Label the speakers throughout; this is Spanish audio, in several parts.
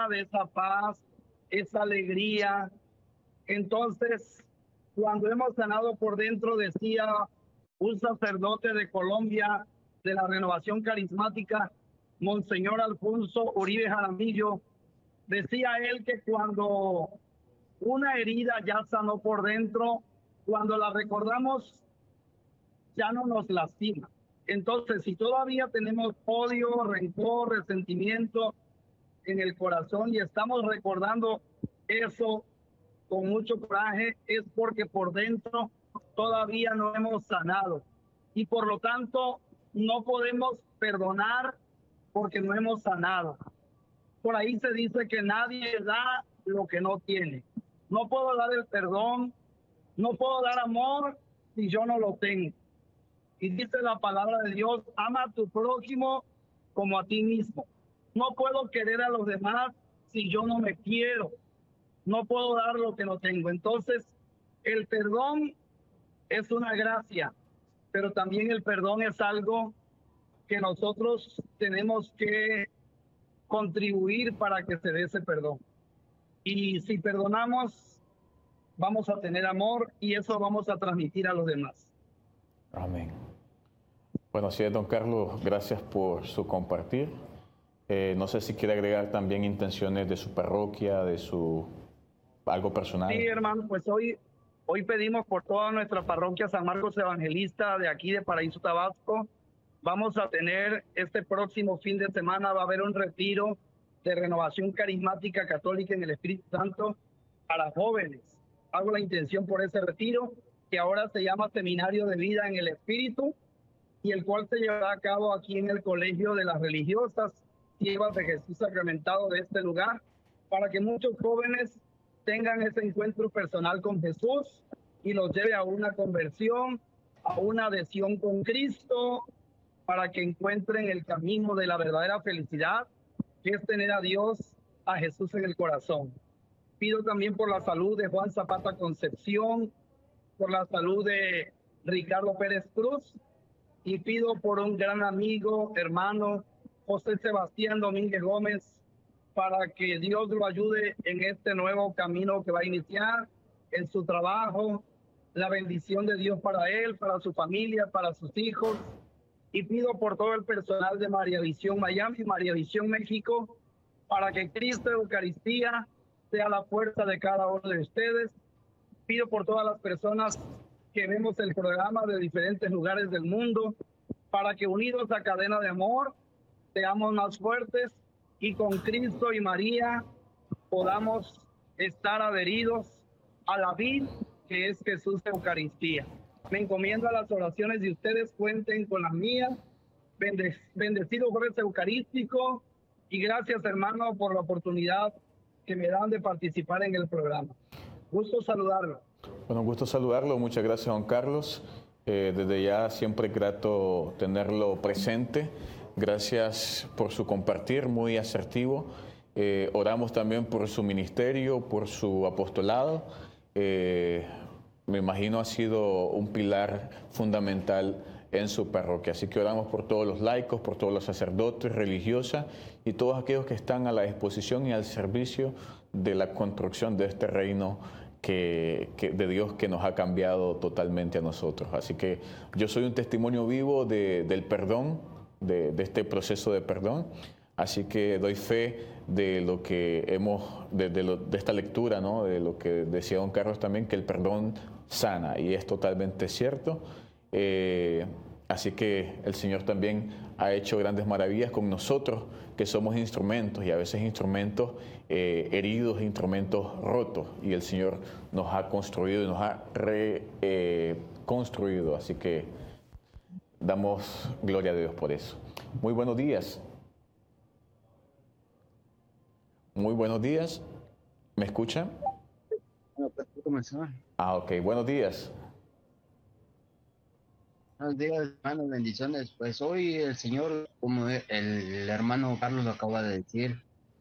Speaker 1: tranquilidad, esa paz, esa alegría. Entonces, cuando hemos sanado por dentro, decía un sacerdote de Colombia, de la Renovación Carismática, Monseñor Alfonso Uribe Jaramillo, decía él que cuando una herida ya sanó por dentro, cuando la recordamos, ya no nos lastima. Entonces, si todavía tenemos odio, rencor, resentimiento en el corazón y estamos recordando eso con mucho coraje, es porque por dentro todavía no hemos sanado. Y por lo tanto, no podemos perdonar porque no hemos sanado. Por ahí se dice que nadie da lo que no tiene. No puedo dar el perdón, no puedo dar amor si yo no lo tengo. Y dice la palabra de Dios, ama a tu prójimo como a ti mismo. No puedo querer a los demás si yo no me quiero. No puedo dar lo que no tengo. Entonces, el perdón es una gracia, pero también el perdón es algo que nosotros tenemos que contribuir para que se dé ese perdón. Y si perdonamos, vamos a tener amor y eso vamos a transmitir a los demás.
Speaker 2: Amén. Bueno, así es, don Carlos, gracias por su compartir. No sé si quiere agregar también intenciones de su parroquia, de su algo personal.
Speaker 1: Sí, hermano, pues hoy pedimos por toda nuestra parroquia San Marcos Evangelista de aquí de Paraíso, Tabasco. Vamos a tener este próximo fin de semana, va a haber un retiro de renovación carismática católica en el Espíritu Santo para jóvenes. Hago la intención por ese retiro, que ahora se llama Seminario de Vida en el Espíritu, y el cual se llevará a cabo aquí en el Colegio de las Religiosas Siervas de Jesús Sacramentado de este lugar, para que muchos jóvenes tengan ese encuentro personal con Jesús y los lleve a una conversión, a una adhesión con Cristo, para que encuentren el camino de la verdadera felicidad, que es tener a Dios, a Jesús en el corazón. Pido también por la salud de Juan Zapata Concepción, por la salud de Ricardo Pérez Cruz, y pido por un gran amigo, hermano, José Sebastián Domínguez Gómez, para que Dios lo ayude en este nuevo camino que va a iniciar, en su trabajo, la bendición de Dios para él, para su familia, para sus hijos. Y pido por todo el personal de María Visión Miami, María Visión México, para que Cristo Eucaristía sea la fuerza de cada uno de ustedes. Pido por todas las personas que vemos el programa de diferentes lugares del mundo, para que unidos a cadena de amor, seamos más fuertes y con Cristo y María podamos estar adheridos a la vid que es Jesús Eucaristía. Me encomiendo a las oraciones de ustedes, cuenten con las mías. Bendecido jueves eucarístico y gracias, hermano, por la oportunidad que me dan de participar en el programa. Gusto saludarlo.
Speaker 2: Bueno, gusto saludarlo. Muchas gracias, don Carlos. Desde ya siempre es grato tenerlo presente. Gracias por su compartir, muy asertivo. Oramos también por su ministerio, por su apostolado. Me imagino ha sido un pilar fundamental en su parroquia. Así que oramos por todos los laicos, por todos los sacerdotes, religiosas y todos aquellos que están a la disposición y al servicio de la construcción de este reino de Dios que nos ha cambiado totalmente a nosotros. Así que yo soy un testimonio vivo del perdón, de este proceso de perdón. Así que doy fe de lo que de esta lectura, ¿no? De lo que decía don Carlos también, que el perdón sana, y es totalmente cierto. Así que el Señor también ha hecho grandes maravillas con nosotros, que somos instrumentos, y a veces instrumentos heridos, instrumentos rotos, y el Señor nos ha construido y nos ha reconstruido. Así que damos gloria a Dios por eso. Muy buenos días. Muy buenos días. ¿Me escuchan? Ok, buenos días.
Speaker 3: Buenos días, hermanos, bendiciones. Pues hoy el Señor, como el hermano Carlos lo acaba de decir,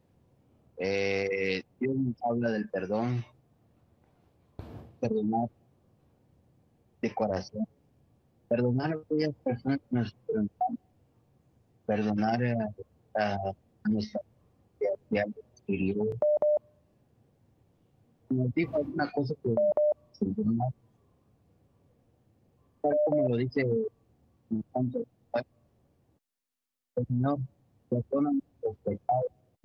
Speaker 3: Dios nos habla del perdón, perdonar de corazón, perdonar a aquellas personas que nos perdonan, perdonar a nuestra familia, hirió, nos dijo alguna cosa que no, tal como lo dice el Santo, el Señor perdona nuestros pecados.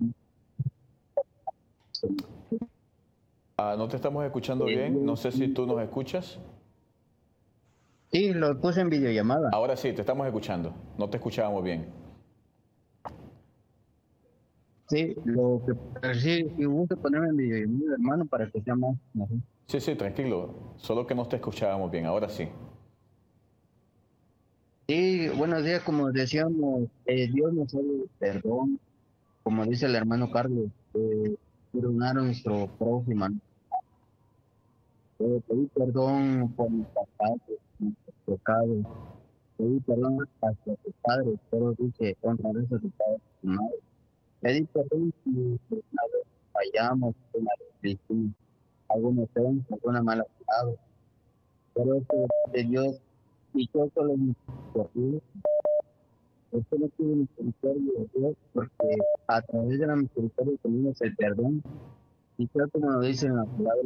Speaker 2: No te estamos escuchando bien, no sé si tú nos escuchas.
Speaker 3: Sí, lo puse en videollamada.
Speaker 2: Ahora sí, te estamos escuchando, no te escuchábamos bien.
Speaker 3: Sí, sí, hubo que ponerme en videollamada, hermano, para que sea más.
Speaker 2: Sí, tranquilo, solo que no te escuchábamos bien, ahora sí.
Speaker 3: Sí, buenos días, como decíamos, Dios nos sabe perdón, como dice el hermano Carlos, perdonar a nuestro prójimo, ¿no? Pedir perdón por mis pecados, pedir perdón hacia tus padres, pero dice, honrarás a tu padre y tu madre. Pedir perdón si una vez fallamos, una vez hicimos alguna ofensa, alguna mala palabra, pero eso de Dios, y yo solo me corrijo. Esto no tiene misericordia de Dios, porque a través de la misericordia tenemos el perdón. Y tal como lo dice en la palabra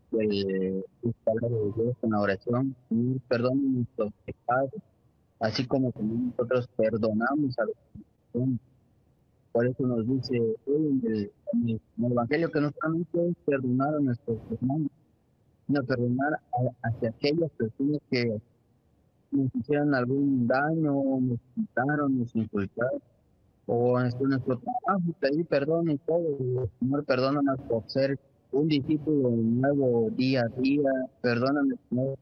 Speaker 3: de Dios en la oración, Señor, perdona nuestros pecados, así como también nosotros perdonamos a los que nos ofenden. Por eso nos dice en el Evangelio que no solamente es perdonar a nuestros hermanos, sino perdonar hacia aquellas personas que nos hicieron algún daño, nos quitaron, nos insultaron, o en nuestro trabajo, pedir perdón y todo. Señor, perdónanos por ser un discípulo nuevo día a día, perdóname, Señor,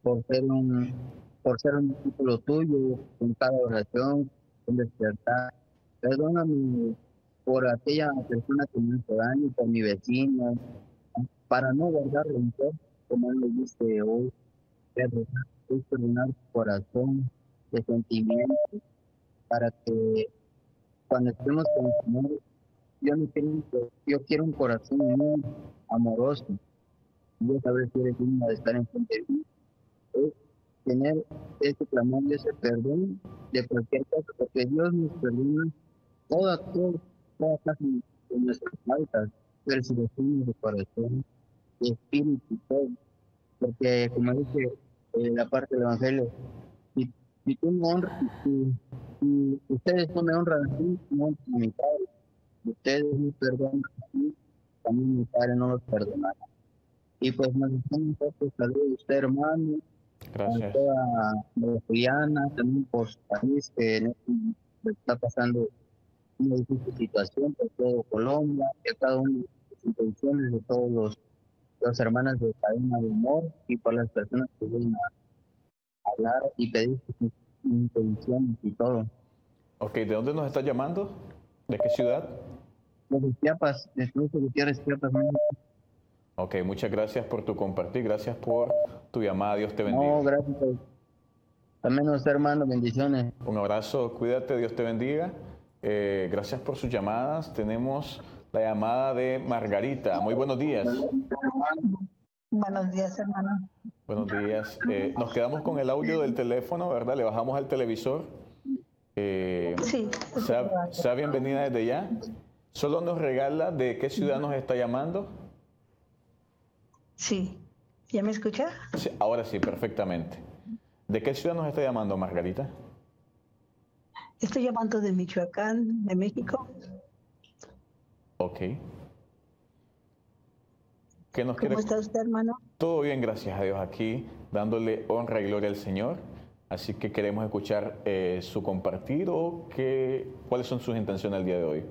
Speaker 3: por ser un discípulo tuyo en cada oración, en despertar. Perdóname por aquella persona que me hizo daño, por mi vecino, para no guardar rencor, como él me dice hoy, perdonar tu corazón de sentimientos, para que cuando estemos con el Señor, yo quiero un corazón muy amoroso. Yo saber si eres digno de estar en frente de mí. Es tener ese clamor y ese perdón de cualquier cosa, porque Dios nos perdona todas de nuestras faltas, pero si decimos de corazón, de espíritu y todo. Porque como dice la parte del Evangelio, si tú me honras, si ustedes no me honran a mí, no honran a mi Padre. Ustedes me perdonan a mí, también mi Padre no los perdonará. Y pues nos dejamos un poco saludos a usted, hermano, a
Speaker 2: Gracias.
Speaker 3: toda Juliana, también por su país, que en este momento está pasando una difícil situación por todo Colombia, y a cada una de las intenciones de todos los hermanos de Cadena de Humor, y por las personas que vienen a hablar y pedir sus intenciones y todo.
Speaker 2: Ok, ¿de dónde nos estás llamando? ¿De qué ciudad?
Speaker 3: Los de Chiapas, de Cruz Gutiérrez, Chiapas, ¿no?
Speaker 2: Ok, muchas gracias por tu compartir, gracias por tu llamada, Dios te bendiga.
Speaker 3: No, gracias. También a usted, hermano, bendiciones.
Speaker 2: Un abrazo, cuídate, Dios te bendiga. Gracias por sus llamadas. Tenemos la llamada de Margarita. Muy buenos días.
Speaker 4: Buenos días, hermano.
Speaker 2: Buenos días. Nos quedamos con el audio del teléfono, ¿verdad? Le bajamos al televisor.
Speaker 4: Sí.
Speaker 2: Sea bienvenida desde ya. Solo nos regala de qué ciudad nos está llamando.
Speaker 4: Sí. ¿Ya me escucha?
Speaker 2: Sí, ahora sí, perfectamente. ¿De qué ciudad nos está llamando, Margarita?
Speaker 4: Estoy llamando de Michoacán, de México.
Speaker 2: Ok. ¿Qué nos
Speaker 4: ¿Cómo está usted, hermano?
Speaker 2: Todo bien, gracias a Dios, aquí dándole honra y gloria al Señor. Así que queremos escuchar su compartir o cuáles son sus intenciones el día de hoy.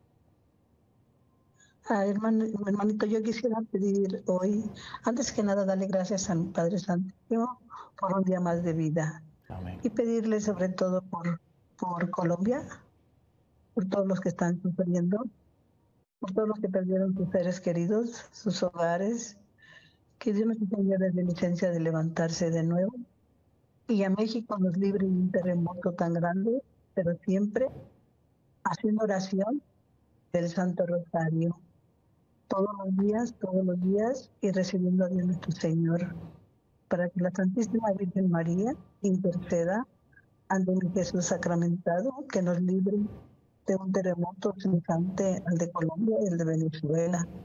Speaker 4: Hermanito, yo quisiera pedir hoy, antes que nada, darle gracias a mi Padre Santísimo por un día más de vida.
Speaker 2: Amén.
Speaker 4: Y pedirle sobre todo por Colombia, por todos los que están sufriendo, por todos los que perdieron sus seres queridos, sus hogares, que Dios nos enseñe desde licencia de levantarse de nuevo. Y a México nos libre de un terremoto tan grande, pero siempre haciendo oración del Santo Rosario. Todos los días, y recibiendo a Dios nuestro Señor, para que la Santísima Virgen María interceda ante mi Jesús sacramentado, que nos libre de un terremoto semejante al de Colombia y el de Venezuela.